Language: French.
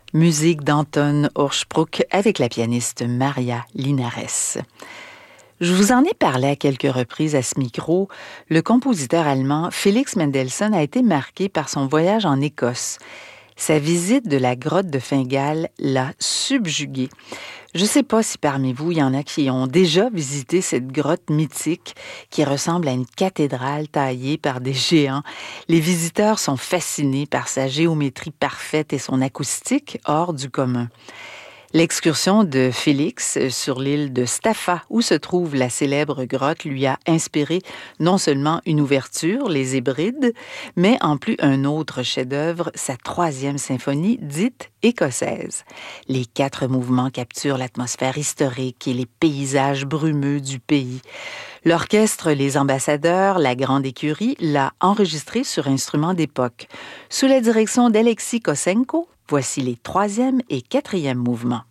Musique d'Anton Urspruch avec la pianiste Maria Linares. Je vous en ai parlé à quelques reprises à ce micro. Le compositeur allemand Felix Mendelssohn a été marqué par son voyage en Écosse. Sa visite de la grotte de Fingal l'a subjugué. Je ne sais pas si parmi vous, il y en a qui ont déjà visité cette grotte mythique qui ressemble à une cathédrale taillée par des géants. Les visiteurs sont fascinés par sa géométrie parfaite et son acoustique hors du commun. L'excursion de Félix sur l'île de Staffa, où se trouve la célèbre grotte, lui a inspiré non seulement une ouverture, les Hébrides, mais en plus un autre chef-d'œuvre, sa 3e symphonie, dite écossaise. Les 4 mouvements capturent l'atmosphère historique et les paysages brumeux du pays. L'orchestre Les Ambassadeurs, la Grande Écurie, l'a enregistré sur instrument d'époque. Sous la direction d'Alexis Kosenko, voici les 3e et 4e mouvements.